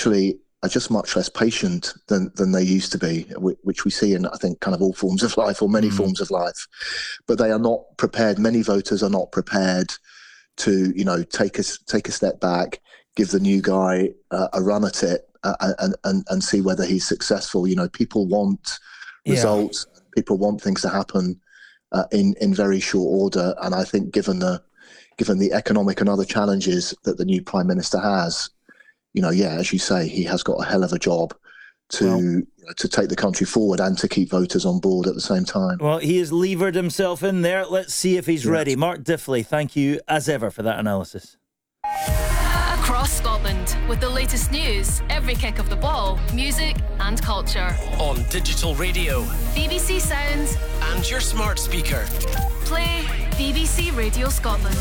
actually are just much less patient than they used to be, which we see in, I think, kind of all forms of life or many forms of life. But they are not prepared. Many voters are not prepared to, take a step back, give the new guy a run at it, and see whether he's successful. People want results. People want things to happen in very short order. And I think given the economic and other challenges that the new Prime Minister has, as you say, he has got a hell of a job to take the country forward and to keep voters on board at the same time. Well, he has levered himself in there. Let's see if he's ready. Mark Diffley, thank you as ever for that analysis. Across Scotland, with the latest news, every kick of the ball, music and culture. On digital radio, BBC Sounds and your smart speaker. Play BBC Radio Scotland.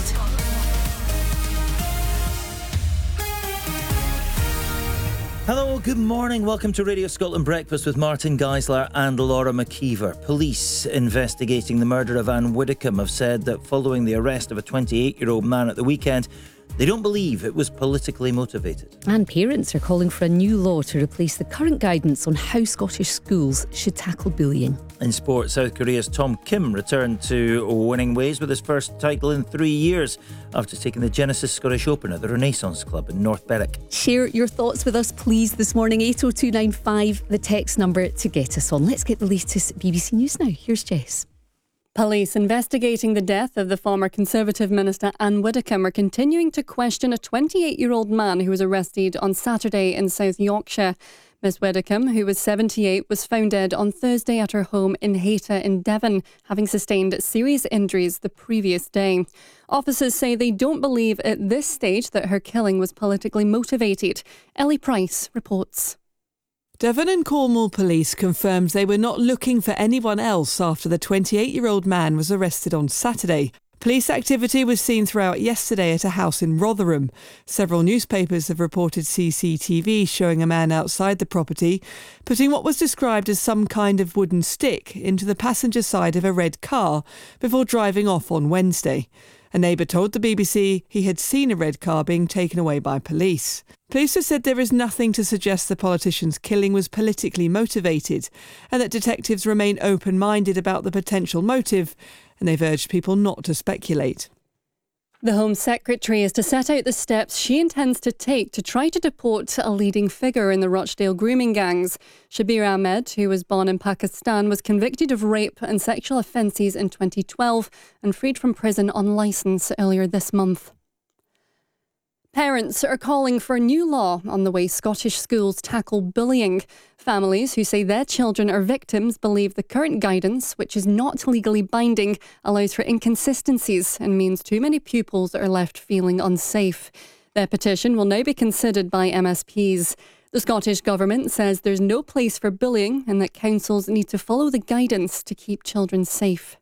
Hello, good morning. Welcome to Radio Scotland Breakfast with Martin Geisler and Laura McKeever. Police investigating the murder of Anne Widdecombe have said that following the arrest of a 28-year-old man at the weekend, they don't believe it was politically motivated. And parents are calling for a new law to replace the current guidance on how Scottish schools should tackle bullying. In sport, South Korea's Tom Kim returned to winning ways with his first title in 3 years after taking the Genesis Scottish Open at the Renaissance Club in North Berwick. Share your thoughts with us, please, this morning. 80295, the text number to get us on. Let's get the latest BBC News now. Here's Jess. Police investigating the death of the former Conservative Minister Anne Widdecombe are continuing to question a 28-year-old man who was arrested on Saturday in South Yorkshire. Ms Widdecombe, who was 78, was found dead on Thursday at her home in Hayta in Devon, having sustained serious injuries the previous day. Officers say they don't believe at this stage that her killing was politically motivated. Ellie Price reports. Devon and Cornwall Police confirmed they were not looking for anyone else after the 28-year-old man was arrested on Saturday. Police activity was seen throughout yesterday at a house in Rotherham. Several newspapers have reported CCTV showing a man outside the property, putting what was described as some kind of wooden stick into the passenger side of a red car before driving off on Wednesday. A neighbour told the BBC he had seen a red car being taken away by police. Police have said there is nothing to suggest the politician's killing was politically motivated and that detectives remain open-minded about the potential motive, and they've urged people not to speculate. The Home Secretary is to set out the steps she intends to take to try to deport a leading figure in the Rochdale grooming gangs. Shabir Ahmed, who was born in Pakistan, was convicted of rape and sexual offences in 2012 and freed from prison on licence earlier this month. Parents are calling for a new law on the way Scottish schools tackle bullying. Families who say their children are victims believe the current guidance, which is not legally binding, allows for inconsistencies and means too many pupils are left feeling unsafe. Their petition will now be considered by MSPs. The Scottish Government says there's no place for bullying and that councils need to follow the guidance to keep children safe.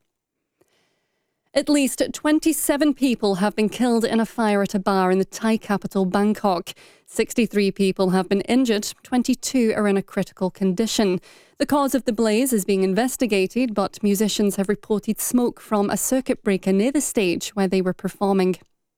At least 27 people have been killed in a fire at a bar in the Thai capital, Bangkok. 63 people have been injured, 22 are in a critical condition. The cause of the blaze is being investigated, but musicians have reported smoke from a circuit breaker near the stage where they were performing.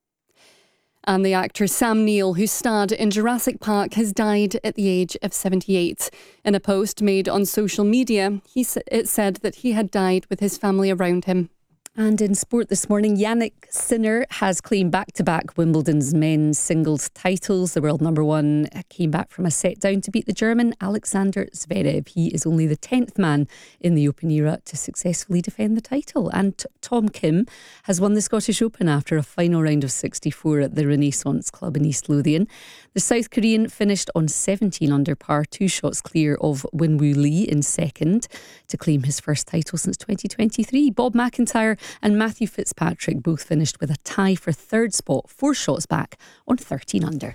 And the actor Sam Neill, who starred in Jurassic Park, has died at the age of 78. In a post made on social media, it said that he had died with his family around him. And in sport this morning, Yannick Sinner has claimed back-to-back Wimbledon's men's singles titles. The world number one came back from a set down to beat the German Alexander Zverev. He is only the 10th man in the Open era to successfully defend the title. And Tom Kim has won the Scottish Open after a final round of 64 at the Renaissance Club in East Lothian. The South Korean finished on 17 under par, 2 shots clear of Win-Woo Lee in second to claim his first title since 2023. Bob McIntyre and Matthew Fitzpatrick both finished with a tie for third spot, 4 shots back on 13 under.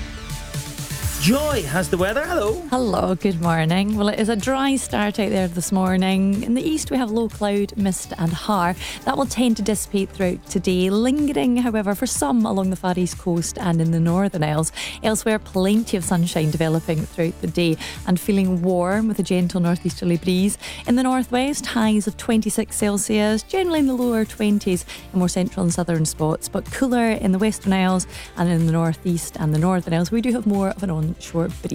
Joy has the weather. Hello. Hello, good morning. Well, it is a dry start out there this morning. In the east, we have low cloud, mist and har. That will tend to dissipate throughout today, lingering, however, for some along the far east coast and in the Northern Isles. Elsewhere, plenty of sunshine developing throughout the day and feeling warm with a gentle northeasterly breeze. In the northwest, highs of 26 Celsius, generally in the lower 20s in more central and southern spots, but cooler in the Western Isles and in the northeast and the Northern Isles. We do have more of an onshore breeze.